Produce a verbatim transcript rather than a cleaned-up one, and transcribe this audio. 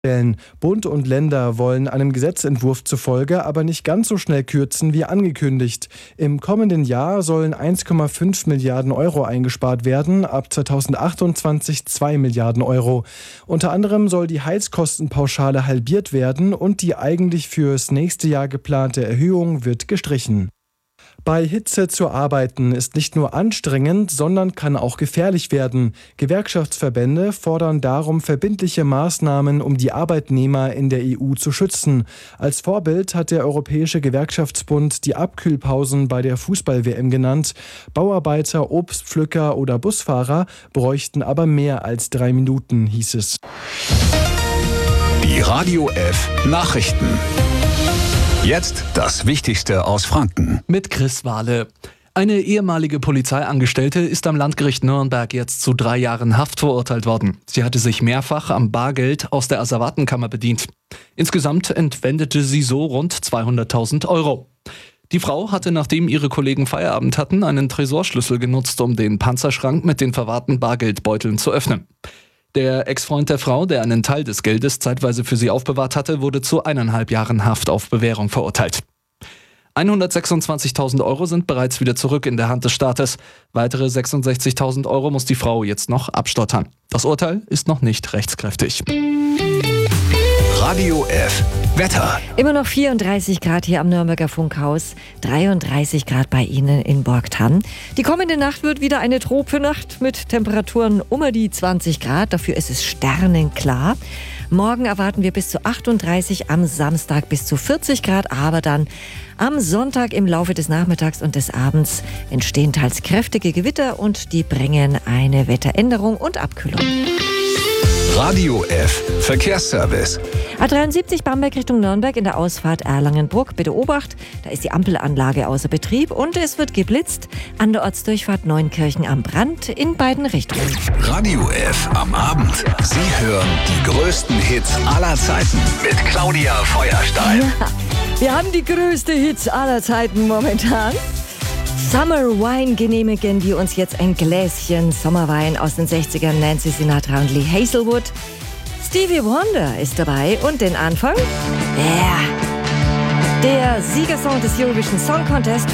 Bund und Länder wollen einem Gesetzentwurf zufolge aber nicht ganz so schnell kürzen wie angekündigt. Im kommenden Jahr sollen eins Komma fünf Milliarden Euro eingespart werden, ab zweitausendachtundzwanzig zwei Milliarden Euro. Unter anderem soll die Heizkostenpauschale halbiert werden und die eigentlich fürs nächste Jahr geplante Erhöhung wird gestrichen. Bei Hitze zu arbeiten ist nicht nur anstrengend, sondern kann auch gefährlich werden. Gewerkschaftsverbände fordern darum verbindliche Maßnahmen, um die Arbeitnehmer in der E U zu schützen. Als Vorbild hat der Europäische Gewerkschaftsbund die Abkühlpausen bei der Fußball-W M genannt. Bauarbeiter, Obstpflücker oder Busfahrer bräuchten aber mehr als drei Minuten, hieß es. Die Radio F Nachrichten. Jetzt das Wichtigste aus Franken. Mit Chris Wahle. Eine ehemalige Polizeiangestellte ist am Landgericht Nürnberg jetzt zu drei Jahren Haft verurteilt worden. Sie hatte sich mehrfach am Bargeld aus der Asservatenkammer bedient. Insgesamt entwendete sie so rund zweihunderttausend Euro. Die Frau hatte, nachdem ihre Kollegen Feierabend hatten, einen Tresorschlüssel genutzt, um den Panzerschrank mit den verwahrten Bargeldbeuteln zu öffnen. Der Ex-Freund der Frau, der einen Teil des Geldes zeitweise für sie aufbewahrt hatte, wurde zu eineinhalb Jahren Haft auf Bewährung verurteilt. hundertsechsundzwanzigtausend Euro sind bereits wieder zurück in der Hand des Staates. Weitere sechsundsechzigtausend Euro muss die Frau jetzt noch abstottern. Das Urteil ist noch nicht rechtskräftig. Radio F Wetter. Immer noch vierunddreißig Grad hier am Nürnberger Funkhaus, dreiunddreißig Grad bei Ihnen in Borgtann. Die kommende Nacht wird wieder eine Tropennacht mit Temperaturen um die zwanzig Grad. Dafür ist es sternenklar. Morgen erwarten wir bis zu achtunddreißig, am Samstag bis zu vierzig Grad, aber dann am Sonntag im Laufe des Nachmittags und des Abends entstehen teils kräftige Gewitter und die bringen eine Wetteränderung und Abkühlung. Radio F Verkehrsservice. A dreiundsiebzig Bamberg Richtung Nürnberg in der Ausfahrt Erlangen-Bruck. Bitte Obacht, da ist die Ampelanlage außer Betrieb und es wird geblitzt an der Ortsdurchfahrt Neunkirchen am Brand in beiden Richtungen. Radio F am Abend. Sie hören die größten Hits aller Zeiten mit Claudia Feuerstein. Ja, wir haben die größte Hits aller Zeiten momentan. Summer Wine genehmigen wir uns jetzt ein Gläschen Sommerwein aus den sechzigern. Nancy Sinatra und Lee Hazelwood. Stevie Wonder ist dabei und den Anfang? Ja, der Siegersong des Eurovision Song Contest